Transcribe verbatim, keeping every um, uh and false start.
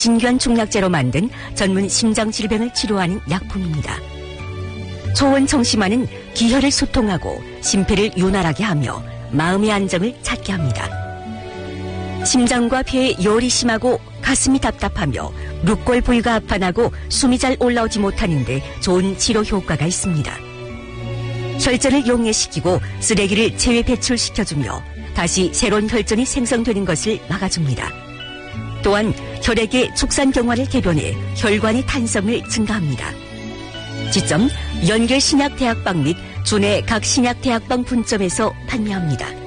진균 중약제로 만든 전문 심장질병을 치료하는 약품입니다. 초원 청심환은 기혈을 소통하고 심폐를 윤활하게 하며 마음의 안정을 찾게 합니다. 심장과 폐에 열이 심하고 가슴이 답답하며 룩골 부위가 아파나고 숨이 잘 올라오지 못하는데 좋은 치료 효과가 있습니다. 혈전을 용해시키고 쓰레기를 체외 배출시켜주며 다시 새로운 혈전이 생성되는 것을 막아줍니다. 또한 혈액의 축산경화를 개변해 혈관의 탄성을 증가합니다. 지점 연결신약대학방 및 주내 각 신약대학방 분점에서 판매합니다.